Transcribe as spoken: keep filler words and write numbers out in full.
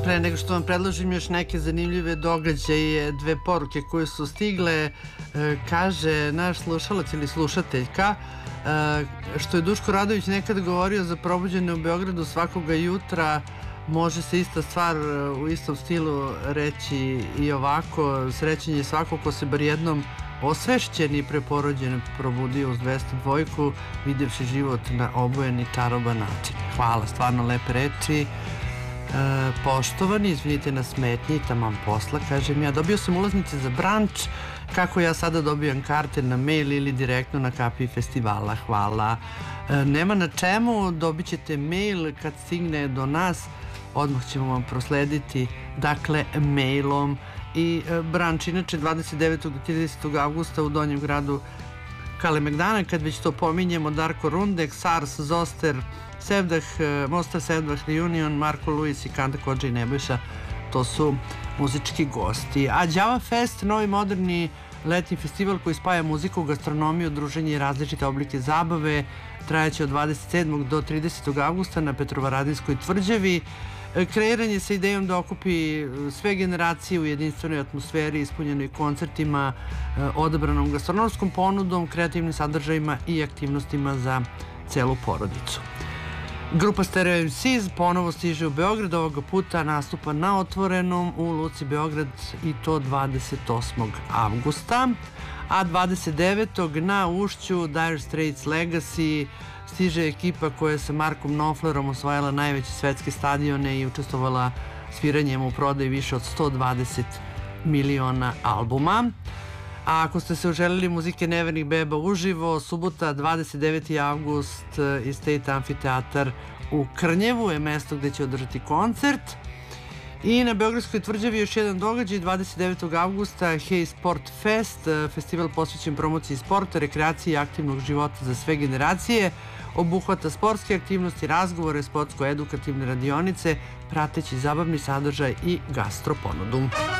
Pre nego što vam predložim još neke zanimljive događaje, dve poruke koje su stigle, kaže naš slušalac ili slušateljka, što je Duško Radović nekad govorio za probuđene u Beogradu svakoga jutra, može se ista stvar u istom stilu reći i ovako: srećan je svako ko se bar jednom osvešćen i preporođen probudio uz dvesta dvojku, videvši život na obojen i čaroban način. Hvala, stvarno lepe reči. E, poštovani, izvinite na smetnji, taman posla, kažem ja. Dobio sam ulaznice za branč, kako ja sada dobijam karte na mail ili direktno na Kapiji festivala. Hvala. E, nema na čemu, dobit ćete mail kad stigne do nas, odmah ćemo vam proslediti, dakle, mailom. I e, branč, inače dvadeset devetog do tridesetog avgusta u Donjem gradu Kalemegdana, kad već to pominjemo, Darko Rundek, Sars, Zoster, Sevdah, Mostar Sevdah Reunion, Marko Luis i Kanta Kodža i Nebojša, to su muzički gosti. A Đava Fest, novi moderni letnji festival koji spaja muziku, gastronomiju, druženje i različite oblike zabave, trajaće od dvadeset sedmog do tridesetog avgusta na Petrovaradinskoj tvrđavi. Kreiran je sa idejom da okupi sve generacije u jedinstvenoj atmosferi, ispunjenoj koncertima, odabranom gastronomskom ponudom, kreativnim sadržajima i aktivnostima za celu porodicu. Grupa Stereo em ces ponovo stiže u Beograd, ovoga puta nastupa na Otvorenom u Luci Beograd i to dvadeset osmog avgusta, a dvadeset devetog na Ušću Dire Straits Legacy stiže ekipa koja je sa Markom Knopflerom osvajala najveće svetske stadione i učestvovala sviranjem u prodaji više od sto dvadeset miliona albuma. A ako ste se uželili muzike Nevernih beba uživo, subota dvadeset deveti avgust, Estate Amfiteatar u Krnjevu je mesto gde će održati koncert. I na Beogradskoj tvrđavi još jedan događaj, dvadeset devetog avgusta Hey Sport Fest, festival posvećen promociji sporta, rekreaciji i aktivnog života za sve generacije. Obuhvata sportske aktivnosti, razgovore, sportsko-edukativne radionice, prateći zabavni sadržaj i gastroponudu.